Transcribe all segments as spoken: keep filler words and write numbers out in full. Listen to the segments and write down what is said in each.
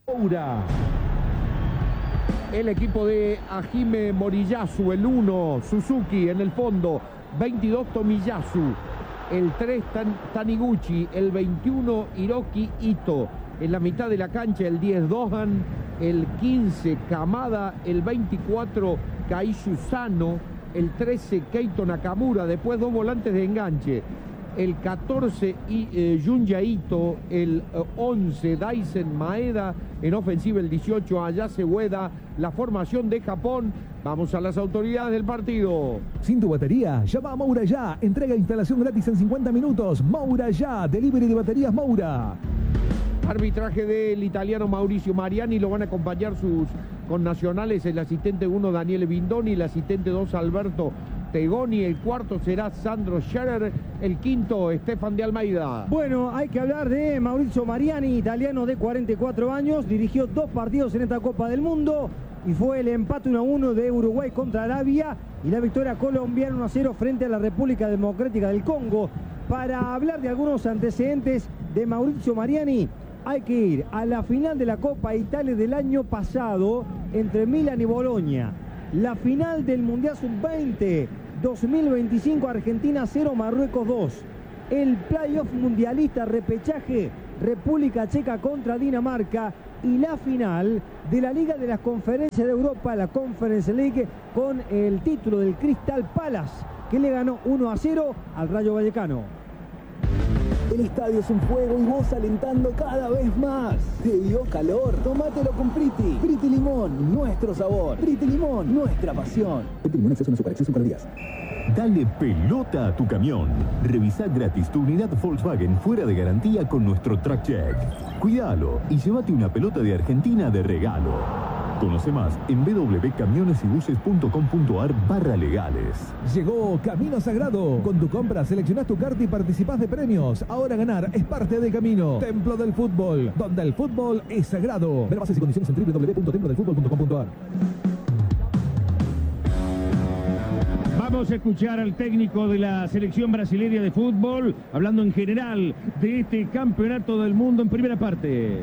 Moura. El equipo de Hajime Moriyasu, el uno, Suzuki en el fondo, veintidós Tomiyasu, el tres Tan, Taniguchi, el veintiuno Hiroki Ito, en la mitad de la cancha el diez Dohan, el quince Kamada, el veinticuatro Kaishu Sano, el trece Keito Nakamura, después dos volantes de enganche, el catorce eh, Junya Ito, el eh, once Daisen Maeda, en ofensiva el dieciocho Ayase Ueda, la formación de Japón. Vamos a las autoridades del partido. Sin tu batería, llama a Moura ya. Entrega e instalación gratis en cincuenta minutos. Moura ya. Delivery de baterías Moura. Arbitraje del italiano Mauricio Mariani, lo van a acompañar sus connacionales, el asistente uno Daniele Bindoni, el asistente dos Alberto Tegoni, el cuarto será Sandro Scherer, el quinto Stefan de Almeida. Bueno, hay que hablar de Mauricio Mariani, italiano de cuarenta y cuatro años, dirigió dos partidos en esta Copa del Mundo y fue el empate uno a uno de Uruguay contra Arabia y la victoria colombiana uno a cero frente a la República Democrática del Congo. Para hablar de algunos antecedentes de Mauricio Mariani, hay que ir a la final de la Copa Italia del año pasado entre Milan y Bolonia, la final del Mundial sub veinte dos mil veinticinco, Argentina cero, Marruecos dos, el playoff mundialista repechaje República Checa contra Dinamarca y la final de la Liga de las Conferencias de Europa, la Conference League, con el título del Crystal Palace, que le ganó uno a cero al Rayo Vallecano. El estadio es un fuego y vos alentando cada vez más. ¿Te dio calor? Tómatelo con Priti. Priti Limón, nuestro sabor. Priti Limón, nuestra pasión. Priti Limón, exceso en azúcar, exceso en calorías. Dale pelota a tu camión. Revisa gratis tu unidad Volkswagen fuera de garantía con nuestro Track Check. Cuídalo y llévate una pelota de Argentina de regalo. Conoce más en w w w punto camiones y buses punto com punto a r barra legales. Llegó Camino Sagrado. Con tu compra seleccionás tu carta y participás de premios. Ahora ganar es parte del camino. Templo del Fútbol, donde el fútbol es sagrado. Ver bases y condiciones en w w w punto templo del fútbol punto com punto a r. Vamos a escuchar al técnico de la selección brasileña de fútbol, hablando en general de este campeonato del mundo en primera parte.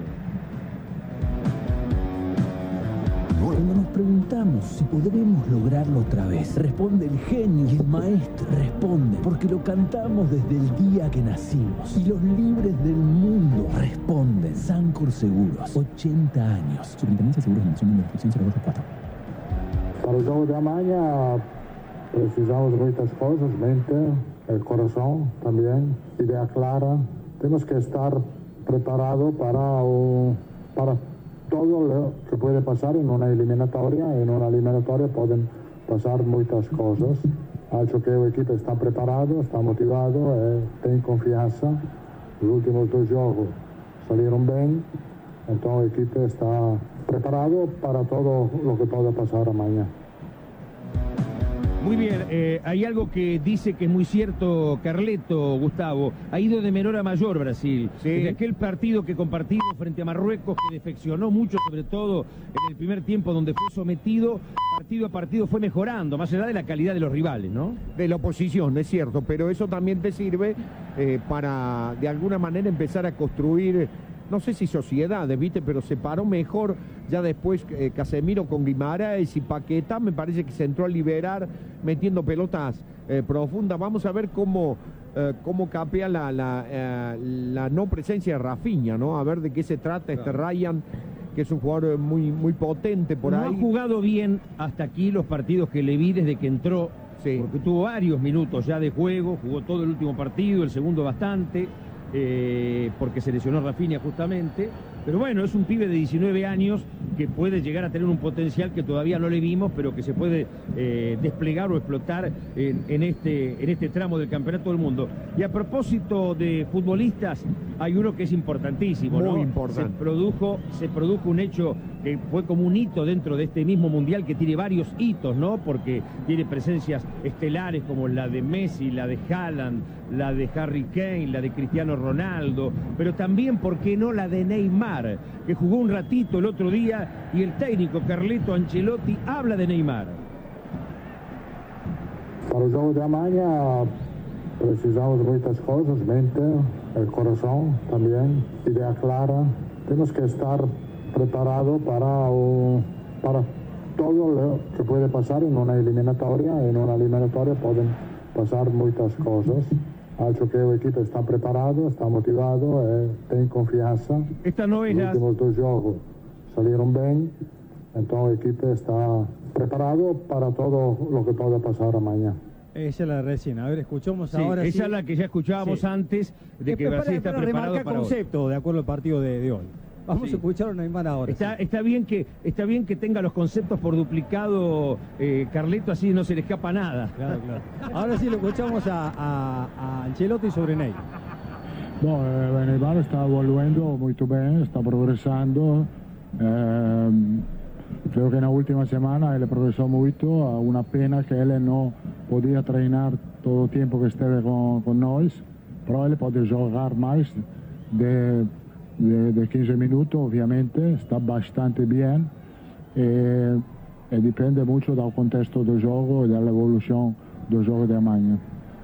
Cuando nos preguntamos si podremos lograrlo otra vez, responde el genio y el maestro. Responde porque lo cantamos desde el día que nacimos. Y los libres del mundo responden. Sancor Seguros, ochenta años. Superintendencia de Seguros de Nación de Inscripción cero dos cuatro. Para o jogo de amanhã precisamos muitas coisas, mente, el corazón también, idea clara. Tenemos que estar preparados para o para todo lo que puede pasar en una eliminatoria. En una eliminatoria pueden pasar muchas cosas. Ha hecho que el equipo está preparado, está motivado, eh, tiene confianza. Los últimos dos juegos salieron bien, entonces el equipo está preparado para todo lo que pueda pasar mañana. Muy bien, eh, hay algo que dice que es muy cierto Carleto, Gustavo. Ha ido de menor a mayor Brasil. Sí. Desde aquel partido que compartimos frente a Marruecos, que defeccionó mucho, sobre todo en el primer tiempo donde fue sometido, partido a partido fue mejorando, más allá de la calidad de los rivales, ¿no? De la oposición, es cierto, pero eso también te sirve eh, para, de alguna manera, empezar a construir, no sé si sociedades, ¿viste? Pero se paró mejor ya después eh, Casemiro con Guimaraes y Paquetá, me parece que se entró a liberar metiendo pelotas eh, profundas. Vamos a ver cómo, eh, cómo capea la, la, eh, la no presencia de Rafinha, ¿no? A ver de qué se trata este Ryan, que es un jugador muy, muy potente por no ahí. ha jugado bien hasta aquí los partidos que le vi desde que entró, sí, porque tuvo varios minutos ya de juego, jugó todo el último partido, el segundo bastante, eh, porque se lesionó Rafinha justamente. Pero bueno, es un pibe de diecinueve años que puede llegar a tener un potencial que todavía no le vimos, pero que se puede eh, desplegar o explotar en, en, este, en este tramo del Campeonato del Mundo. Y a propósito de futbolistas, hay uno que es importantísimo, Muy ¿no? importante. Se produjo, se produjo un hecho que fue como un hito dentro de este mismo Mundial, que tiene varios hitos, ¿no? Porque tiene presencias estelares como la de Messi, la de Haaland, la de Harry Kane, la de Cristiano Ronaldo, pero también, ¿por qué no?, la de Neymar, que jugó un ratito el otro día, y el técnico Carleto Ancelotti habla de Neymar. Para el juego de mañana precisamos muchas cosas, mente, el corazón también, idea clara. Tenemos que estar preparado para, uh, para todo lo que puede pasar en una eliminatoria. En una eliminatoria pueden pasar muchas cosas. Acho que el equipo está preparado, está motivado, eh, tiene confianza. Esta no es Los la... últimos dos juegos salieron bien, entonces el equipo está preparado para todo lo que pueda pasar mañana. Esa es la recién. A ver, escuchamos Sí, ahora. esa sí. es la que ya escuchábamos Sí. antes de Eh, que para- Brasil está para preparado remarcar para hoy. concepto, de acuerdo al partido de, de hoy. Vamos Sí. a escuchar a Neymar ahora. Está, sí. está, bien que, está bien que tenga los conceptos por duplicado, eh, Carleto, así no se le escapa nada. Claro, claro. Ahora sí lo escuchamos a, a, a Ancelotti sobre Ney. Bom, eh, Neymar está volviendo muy bien, está progresando. Eh, creo que en la última semana él progresó mucho. Una pena que él no podía treinar todo el tiempo que estuve con, con nosotros, pero él puede jugar más de, de, de quince minutos, obviamente. Está bastante bien. Eh, y depende mucho del contexto del juego y de la evolución del juego de mañana.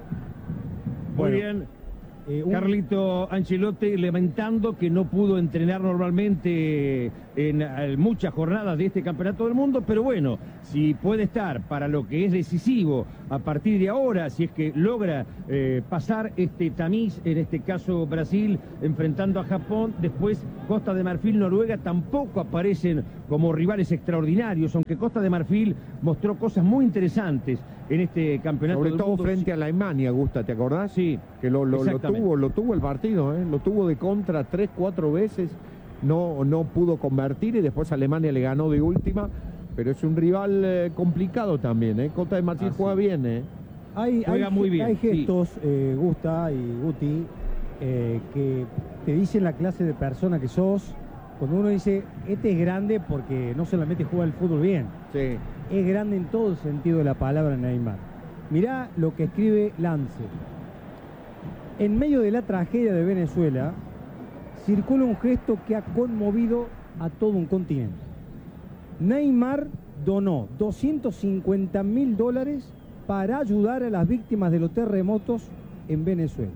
Muy Bueno, bien. Eh, un- Carlito Ancelotti lamentando que no pudo entrenar normalmente en eh, muchas jornadas de este campeonato del mundo, pero bueno, si puede estar para lo que es decisivo a partir de ahora, si es que logra eh, pasar este tamiz, en este caso Brasil enfrentando a Japón, después Costa de Marfil, Noruega tampoco aparecen como rivales extraordinarios, aunque Costa de Marfil mostró cosas muy interesantes en este campeonato Sobre del todo mundo. frente a la Alemania, Gusta, ¿te acordás? Sí, Que lo, lo, lo exactamente. tuvo, lo tuvo el partido, ¿eh? Lo tuvo de contra tres, cuatro veces, no, no pudo convertir y después Alemania le ganó de última, pero es un rival eh, complicado también, ¿eh? Costa de Marfil Ah, juega sí. bien, ¿eh? Hay, Juega hay, muy bien, hay sí. gestos, eh, Gusta y Guti, eh, que te dicen la clase de persona que sos. Cuando uno dice, este es grande porque no solamente juega el fútbol bien, Sí. es grande en todo el sentido de la palabra Neymar. Mirá lo que escribe Lance. En medio de la tragedia de Venezuela, circula un gesto que ha conmovido a todo un continente. Neymar donó doscientos cincuenta mil dólares para ayudar a las víctimas de los terremotos en Venezuela.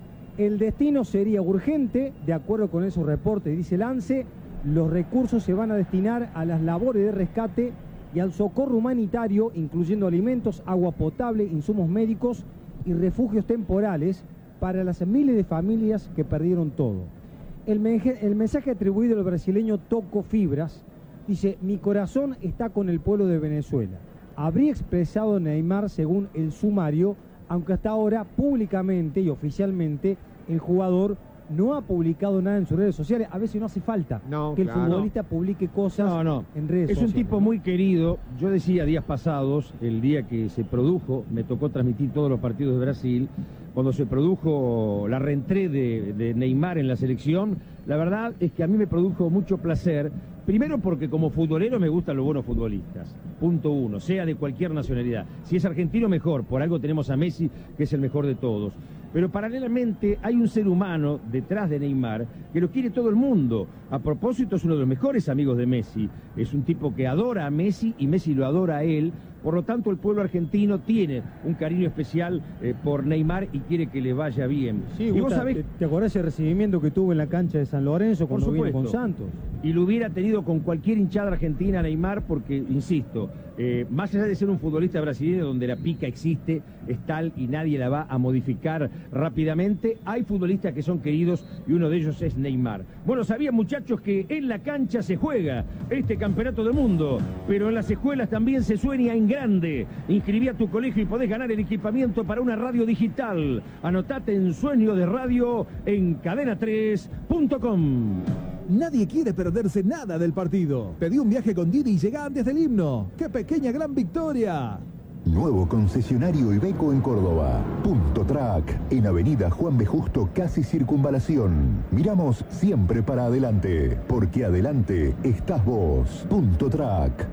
El destino sería urgente, de acuerdo con esos reportes, dice Lance, los recursos se van a destinar a las labores de rescate y al socorro humanitario, incluyendo alimentos, agua potable, insumos médicos y refugios temporales para las miles de familias que perdieron todo. El, menje- el mensaje atribuido al brasileño Toco Fibras dice, mi corazón está con el pueblo de Venezuela. Habría expresado Neymar según el sumario, aunque hasta ahora públicamente y oficialmente el jugador no ha publicado nada en sus redes sociales. A veces no hace falta No, que el claro. futbolista publique cosas No, no. en redes Es un sociales. tipo ¿no? muy querido. Yo decía días pasados, el día que se produjo, me tocó transmitir todos los partidos de Brasil, cuando se produjo la reentrée de, de Neymar en la selección, la verdad es que a mí me produjo mucho placer. Primero porque como futbolero me gustan los buenos futbolistas, punto uno, sea de cualquier nacionalidad. Si es argentino, mejor, por algo tenemos a Messi, que es el mejor de todos. Pero paralelamente hay un ser humano detrás de Neymar que lo quiere todo el mundo. A propósito, es uno de los mejores amigos de Messi. Es un tipo que adora a Messi y Messi lo adora a él. Por lo tanto, el pueblo argentino tiene un cariño especial eh, por Neymar y quiere que le vaya bien. Sí, y vos Gusta, sabés, ¿te, te acordás ese recibimiento que tuvo en la cancha de San Lorenzo por cuando vino con supuesto, Santos? y lo hubiera tenido con cualquier hinchada argentina Neymar porque, insisto, eh, más allá de ser un futbolista brasileño donde la pica existe, es tal y nadie la va a modificar rápidamente, hay futbolistas que son queridos y uno de ellos es Neymar. Bueno, sabían muchachos que en la cancha se juega este campeonato del mundo, pero en las escuelas también se sueña en grande. Inscribí a tu colegio y podés ganar el equipamiento para una radio digital. Anotate en Sueño de Radio en cadena tres punto com. Nadie quiere perderse nada del partido. Pedí un viaje con Didi y llega antes del himno. ¡Qué pequeña gran victoria! Nuevo concesionario Iveco en Córdoba. Punto Track, en Avenida Juan B. Justo, casi Circunvalación. Miramos siempre para adelante, porque adelante estás vos. Punto Track.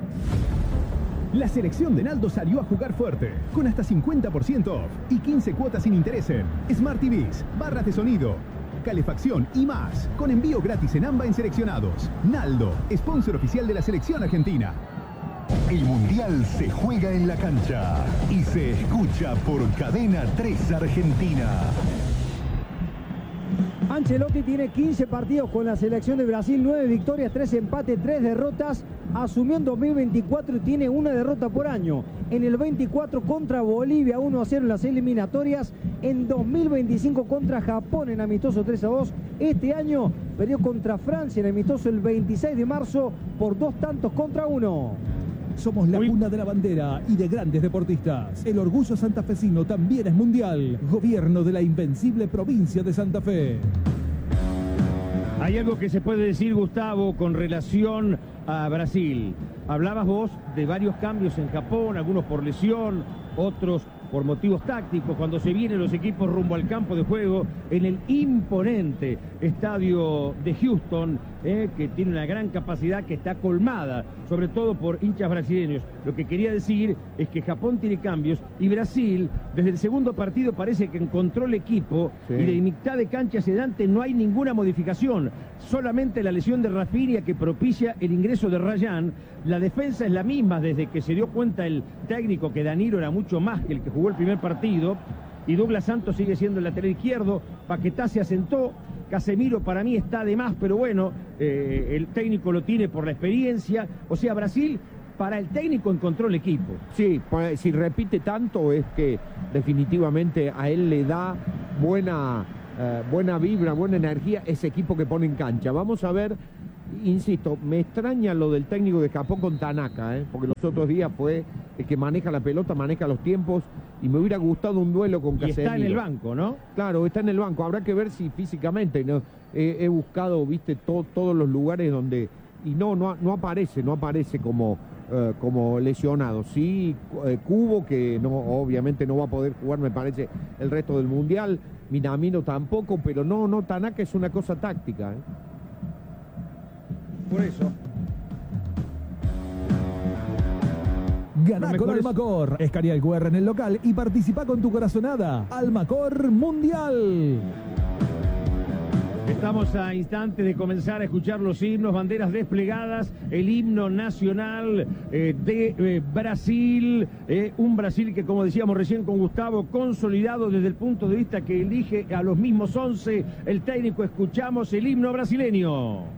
La selección de Naldo salió a jugar fuerte, con hasta cincuenta por ciento off y quince cuotas sin interés en Smart T Vs, barras de sonido, calefacción y más, con envío gratis en AMBA en seleccionados. Naldo, sponsor oficial de la selección argentina. El Mundial se juega en la cancha y se escucha por Cadena tres Argentina. Ancelotti tiene quince partidos con la selección de Brasil, nueve victorias, tres empates, tres derrotas. Asumió en dos mil veinticuatro y tiene una derrota por año. En el veinticuatro contra Bolivia, uno a cero en las eliminatorias. En dos mil veinticinco contra Japón en amistoso tres a dos. Este año perdió contra Francia en amistoso el veintiséis de marzo por dos tantos contra uno. Somos la Muy... cuna de la bandera y de grandes deportistas. El orgullo santafesino también es mundial. Gobierno de la invencible provincia de Santa Fe. Hay algo que se puede decir, Gustavo, con relación a Brasil. Hablabas vos de varios cambios en Japón, algunos por lesión, otros por motivos tácticos, cuando se vienen los equipos rumbo al campo de juego en el imponente estadio de Houston, eh, que tiene una gran capacidad, que está colmada, sobre todo por hinchas brasileños. Lo que quería decir es que Japón tiene cambios y Brasil, desde el segundo partido, parece que encontró el equipo, sí. Y de mitad de cancha hacia adelante no hay ninguna modificación, solamente la lesión de Rafinha que propicia el ingreso de Rayán. La defensa es la misma desde que se dio cuenta el técnico que Danilo era mucho más que el que jugó el primer partido, y Douglas Santos sigue siendo el lateral izquierdo. Paquetá se asentó, Casemiro para mí está de más, pero bueno, eh, el técnico lo tiene por la experiencia. O sea, Brasil, para el técnico encontró el equipo. Sí, pues, si repite tanto es que definitivamente a él le da buena, eh, buena vibra, buena energía ese equipo que pone en cancha. Vamos a ver. Insisto, me extraña lo del técnico de Japón con Tanaka, ¿eh? Porque los otros días fue el que maneja la pelota, maneja los tiempos, y me hubiera gustado un duelo con Casemiro. Y está en el banco, ¿no? Claro, está en el banco. Habrá que ver si físicamente, ¿no? Eh, he buscado, viste, to, todos los lugares donde... Y no, no, no aparece, no aparece como, uh, como lesionado. Sí, eh, Cubo, que no, obviamente no va a poder jugar, me parece, el resto del Mundial. Minamino tampoco, pero no, no, Tanaka es una cosa táctica, ¿eh? Por eso. Ganá con Almacor. Escanea el cu erre en el local y participa con tu corazonada. Almacor Mundial. Estamos a instantes de comenzar a escuchar los himnos, banderas desplegadas, el himno nacional eh, de eh, Brasil, eh, un Brasil que, como decíamos recién con Gustavo, consolidado desde el punto de vista que elige a los mismos once el técnico. Escuchamos el himno brasileño.